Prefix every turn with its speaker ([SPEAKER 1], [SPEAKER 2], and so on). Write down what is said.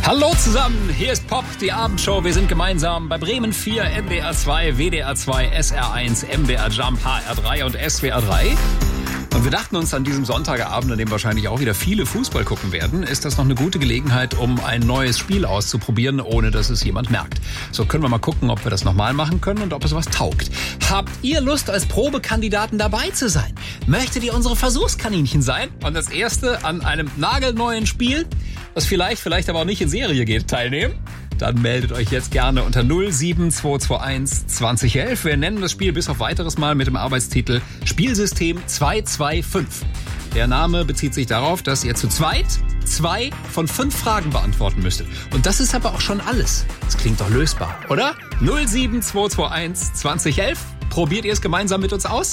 [SPEAKER 1] Hallo zusammen, hier ist Pop, die Abendshow. Wir sind gemeinsam bei Bremen 4, NDR 2, WDR 2, SR1, MDR Jump, HR3 und SWR 3. Und wir dachten uns an diesem Sonntagabend, an dem wahrscheinlich auch wieder viele Fußball gucken werden, ist das noch eine gute Gelegenheit, um ein neues Spiel auszuprobieren, ohne dass es jemand merkt. So können wir mal gucken, ob wir das nochmal machen können und ob es was taugt. Habt ihr Lust, als Probekandidaten dabei zu sein? Möchtet ihr unsere Versuchskaninchen sein? Und das erste an einem nagelneuen Spiel, das vielleicht aber auch nicht in Serie geht, teilnehmen? Dann meldet euch jetzt gerne unter 07221 2011. Wir nennen das Spiel bis auf weiteres mal mit dem Arbeitstitel Spielsystem 225. Der Name bezieht sich darauf, dass ihr zu zweit 2 von 5 Fragen beantworten müsstet. Und das ist aber auch schon alles. Das klingt doch lösbar, oder? 07221 2011. Probiert ihr es gemeinsam mit uns aus?